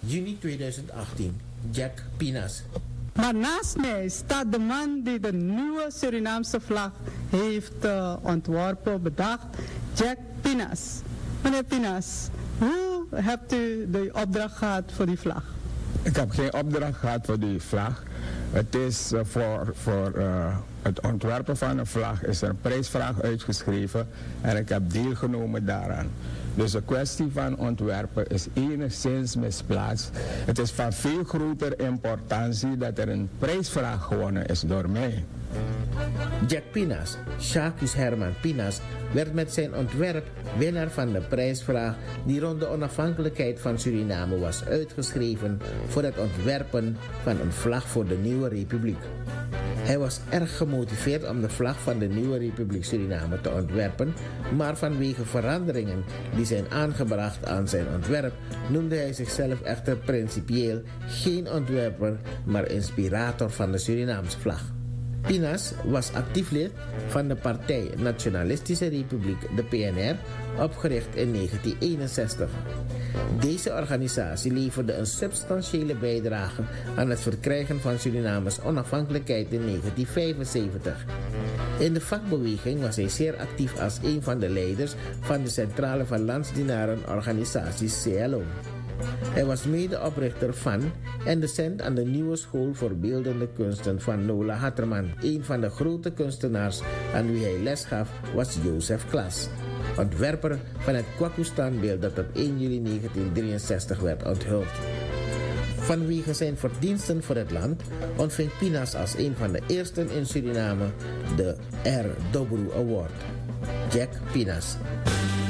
juni 2018. Jack Pinas. Maar naast mij staat de man die de nieuwe Surinaamse vlag heeft ontworpen, bedacht, Jack Pinas. Meneer Pinas, hoe hebt u de opdracht gehad voor die vlag? Ik heb geen opdracht gehad voor die vlag. Het is voor het ontwerpen van een vlag is er een prijsvraag uitgeschreven en ik heb deelgenomen daaraan. Dus de kwestie van ontwerpen is enigszins misplaatst. Het is van veel grotere importantie dat er een prijsvraag gewonnen is door mij. Jack Pinas, Jacques Herman Pinas, werd met zijn ontwerp winnaar van de prijsvraag die rond de onafhankelijkheid van Suriname was uitgeschreven voor het ontwerpen van een vlag voor de nieuwe republiek. Hij was erg gemotiveerd om de vlag van de nieuwe Republiek Suriname te ontwerpen, maar vanwege veranderingen die zijn aangebracht aan zijn ontwerp, noemde hij zichzelf echter principieel geen ontwerper, maar inspirator van de Surinaamse vlag. Pinas was actief lid van de Partij Nationalistische Republiek, de PNR, opgericht in 1961. Deze organisatie leverde een substantiële bijdrage aan het verkrijgen van Surinames onafhankelijkheid in 1975. In de vakbeweging was hij zeer actief als een van de leiders van de Centrale van Landsdienarenorganisatie CLO. Hij was medeoprichter van en docent aan de nieuwe school voor beeldende kunsten van Nola Hatterman. Een van de grote kunstenaars aan wie hij les gaf was Joseph Klas, ontwerper van het Kwaku-standbeeld dat op 1 juli 1963 werd onthuld. Vanwege zijn verdiensten voor het land ontving Pinas als een van de eersten in Suriname de R. Dobru Award. Jack Pinas.